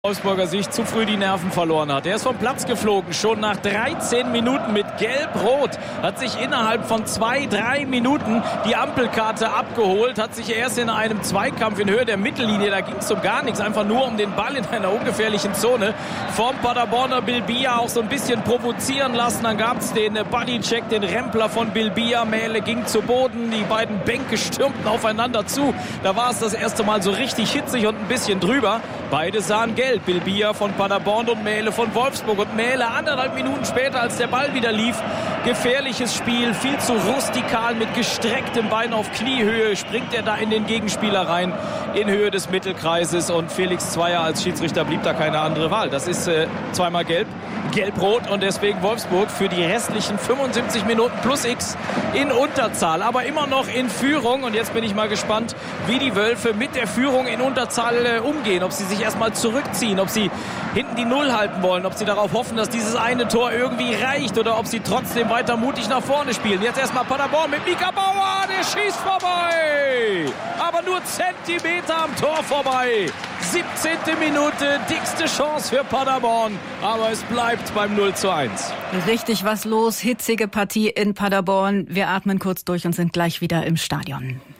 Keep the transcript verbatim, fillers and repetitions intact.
Wolfsburger Sicht zu früh die Nerven verloren hat. Er ist vom Platz geflogen, schon nach dreizehn Minuten mit Gelb-Rot. Hat sich innerhalb von zwei, drei Minuten die Ampelkarte abgeholt. Hat sich erst in einem Zweikampf in Höhe der Mittellinie, da ging es um gar nichts, einfach nur um den Ball in einer ungefährlichen Zone, vom Paderborner Bilbia auch so ein bisschen provozieren lassen. Dann gab es den Bodycheck, den Rempler von Bilbia. Mähle ging zu Boden, die beiden Bänke stürmten aufeinander zu. Da war es das erste Mal so richtig hitzig und ein bisschen drüber. Beide sahen gelb. Bilbia von Paderborn und Mähle von Wolfsburg. Und Mähle anderthalb Minuten später, als der Ball wieder lief. Gefährliches Spiel, viel zu rustikal mit gestrecktem Bein auf Kniehöhe. Springt er da in den Gegenspieler rein, in Höhe des Mittelkreises. Und Felix Zweier als Schiedsrichter blieb da keine andere Wahl. Das ist äh, zweimal gelb, gelb-rot und deswegen Wolfsburg für die restlichen fünfundsiebzig Minuten plus X in Unterzahl. Aber immer noch in Führung. Und jetzt bin ich mal gespannt, wie die Wölfe mit der Führung in Unterzahl äh, umgehen. Ob sie sich erstmal zurückziehen, ob sie hinten die Null halten wollen, ob sie darauf hoffen, dass dieses eine Tor irgendwie reicht oder ob sie trotzdem weiter mutig nach vorne spielen. Jetzt erstmal Paderborn mit Mika Bauer, der schießt vorbei, aber nur Zentimeter am Tor vorbei. siebzehnte Minute, dickste Chance für Paderborn, aber es bleibt beim null zu eins. Richtig was los, hitzige Partie in Paderborn. Wir atmen kurz durch und sind gleich wieder im Stadion.